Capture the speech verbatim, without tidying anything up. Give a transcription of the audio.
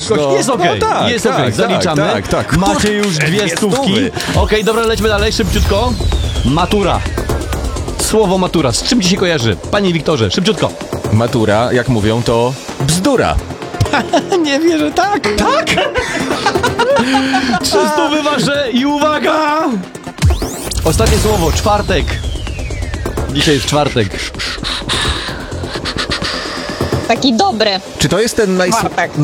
szybkość no. jest okej, No tak, jest tak, okej, tak, zaliczamy. tak, tak. Macie już dwie Dwie stówki. stówy. Okej, dobra, lećmy dalej, szybciutko. Matura. Słowo matura, z czym ci się kojarzy? Panie Wiktorze, szybciutko. Matura, jak mówią, to bzdura. Nie wierzę, tak, tak. Trzy stówy wasze i uwaga! Ostatnie słowo, czwartek. Dzisiaj jest czwartek. Taki dobry. Czy to jest ten najs... Czwartek.